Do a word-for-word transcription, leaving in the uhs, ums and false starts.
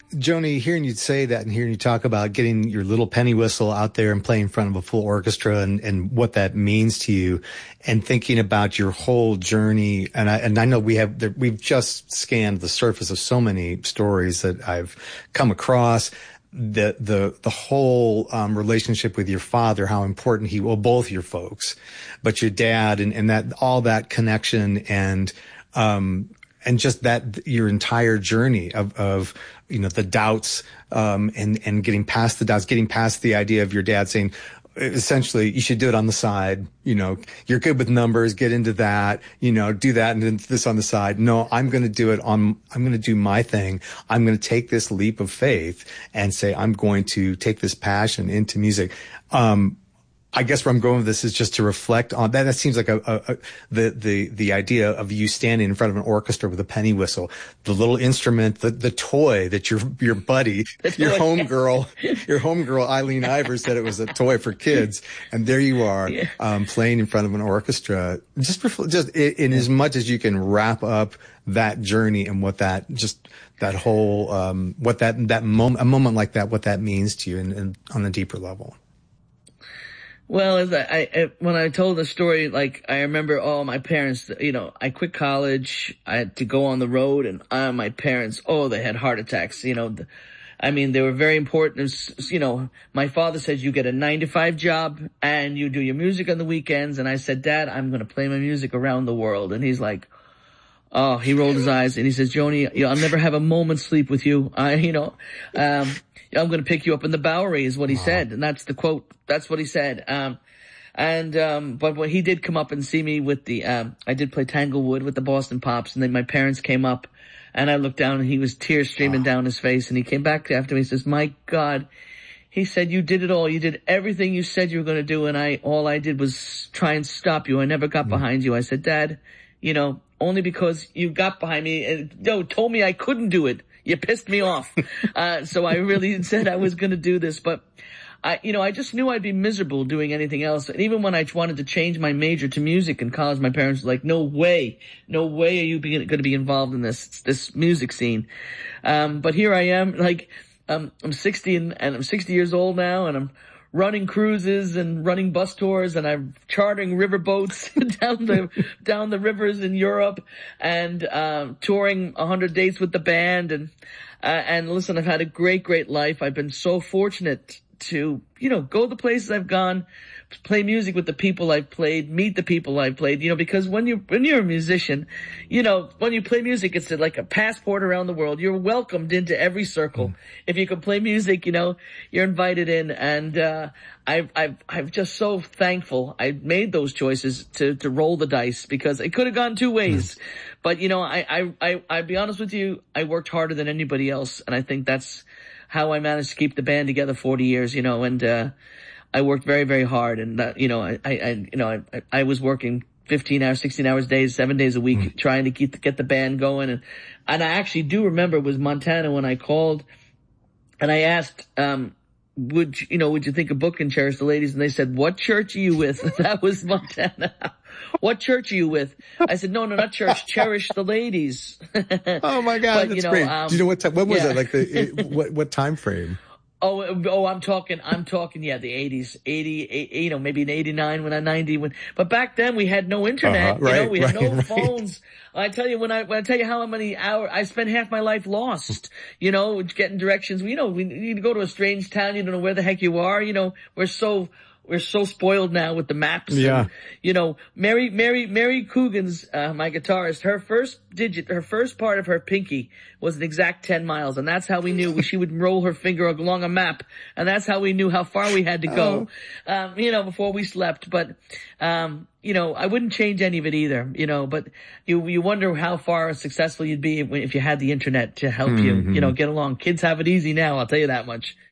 Joni, hearing you say that and hearing you talk about getting your little penny whistle out there and playing in front of a full orchestra and, and what that means to you, and thinking about your whole journey. And I, and I know we have, we've just scanned the surface of so many stories that I've come across. The, the, the whole, um, relationship with your father, how important he, well, both your folks, but your dad and, and that, all that connection and, um, and just that your entire journey of, of, you know, the doubts, um, and, and getting past the doubts, getting past the idea of your dad saying, essentially, you should do it on the side. You know, you're good with numbers, get into that, you know, do that and then this on the side. No, I'm going to do it on, I'm going to do my thing. I'm going to take this leap of faith and say, I'm going to take this passion into music. Um, I guess where I'm going with this is just to reflect on that. That seems like a, a, a the the the idea of you standing in front of an orchestra with a penny whistle, the little instrument, the the toy that your your buddy, your homegirl, your homegirl Eileen Ivers said it was a toy for kids, and there you are, yeah. um, playing in front of an orchestra. Just just in, in as much as you can wrap up that journey and what that just that whole um, what that that moment a moment like that, what that means to you, and, and on a deeper level. Well, as I, I, when I told the story, like, I remember, oh, my parents, you know, I quit college, I had to go on the road, and uh, my parents, oh, they had heart attacks, you know, the, I mean, they were very important. You know, my father said, you get a nine to five job, and you do your music on the weekends, and I said, Dad, I'm gonna play my music around the world, and he's like, oh, he rolled his eyes, and he says, Joni, you know, I'll never have a moment's sleep with you, I, you know, um, I'm going to pick you up in the Bowery is what he wow. said. And that's the quote. That's what he said. Um, and, um, but when he did come up and see me with the, um, I did play Tanglewood with the Boston Pops, and then my parents came up and I looked down and he was tears streaming wow. down his face, and he came back after me and says, my God, he said, you did it all. You did everything you said you were going to do. And I, all I did was try and stop you. I never got mm. behind you. I said, Dad, you know, only because you got behind me and no, told me I couldn't do it. You pissed me off. Uh, so I really said I was going to do this, but I, you know, I just knew I'd be miserable doing anything else. And even when I wanted to change my major to music in college, my parents were like, no way, no way are you going to be involved in this, this music scene. Um, but here I am, like, um, I'm sixty and, and I'm sixty years old now, and I'm running cruises and running bus tours, and I'm chartering river boats down the down the rivers in Europe, and um, touring a hundred days with the band. And uh, and listen, I've had a great, great life. I've been so fortunate to, you know, go the places I've gone, play music with the people I've played, meet the people I've played, you know, because when you, when you're a musician, you know, when you play music, it's like a passport around the world. You're welcomed into every circle. Mm. If you can play music, you know, you're invited in. And, uh, I've, I've, I'm just so thankful I made those choices to, to roll the dice, because it could have gone two ways. Mm. But, you know, I, I, I, I'll be honest with you, I worked harder than anybody else. And I think that's how I managed to keep the band together forty years, you know, and, uh, I worked very, very hard, and that, you know, I, I, you know, I, I was working fifteen hours, sixteen hours days, seven days a week, mm. trying to keep, get the band going. And, and I actually do remember it was Montana when I called and I asked, um, would you, you know, would you think of booking Cherish the Ladies? And they said, what church are you with? That was Montana. What church are you with? I said, no, no, not church, Cherish the Ladies. Oh my God, but, that's you know, great. Um, Do you know what time, what was yeah. that? Like the, it, what, what time frame? Oh, oh, I'm talking, I'm talking, yeah, the eighties, eighty, eighty, you know, maybe in eighty-nine when I'm ninety, when, but back then we had no internet, uh-huh, right, you know, we had right, no right. phones. I tell you, when I, when I tell you how many hours, I spent half my life lost, you know, getting directions. You know, we need to go to a strange town, you don't know where the heck you are, you know, we're so, we're so spoiled now with the maps. Yeah. And, you know, Mary, Mary, Mary Coogan's, uh, my guitarist, her first digit, her first part of her pinky was an exact ten miles. And that's how we knew she would roll her finger along a map. And that's how we knew how far we had to go, oh. um, you know, before we slept. But, um, you know, I wouldn't change any of it either, you know, but you, you wonder how far successful you'd be if you had the internet to help mm-hmm. you, you know, get along. Kids have it easy now, I'll tell you that much.